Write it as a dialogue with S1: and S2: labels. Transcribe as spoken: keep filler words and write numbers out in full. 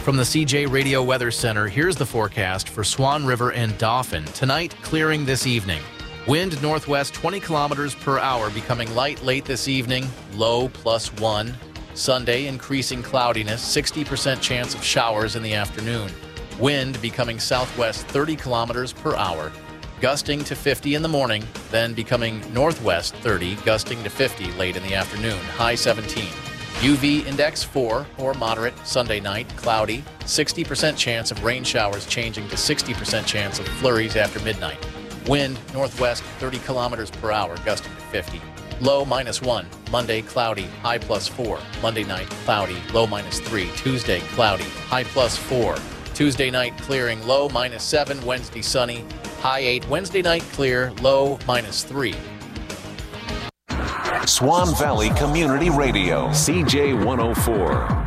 S1: From the C J Radio Weather Center, here's the forecast for Swan River and Dauphin. Tonight, clearing this evening. Wind northwest twenty kilometers per hour, becoming light late this evening, low plus one. Sunday, increasing cloudiness, sixty percent chance of showers in the afternoon. Wind becoming southwest thirty kilometers per hour, gusting to fifty in the morning, then becoming northwest thirty, gusting to fifty late in the afternoon, high seventeen. U V index four or moderate. Sunday night, cloudy, sixty percent chance of rain showers changing to sixty percent chance of flurries after midnight. Wind northwest thirty kilometers per hour, gusting to fifty. Low minus one. Monday, cloudy, high plus four. Monday night, cloudy, low minus three. Tuesday, cloudy, high plus four. Tuesday night, clearing, low minus seven. Wednesday, sunny, high eight. Wednesday night, clear, low minus three.
S2: Swan Valley Community Radio, C J one oh four.